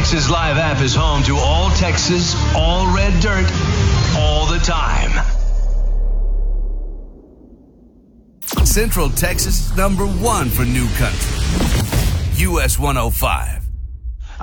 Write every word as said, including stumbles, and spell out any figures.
Texas Live app is home to all Texas, all red dirt, all the time. Central Texas is number one for new country. U S one oh five.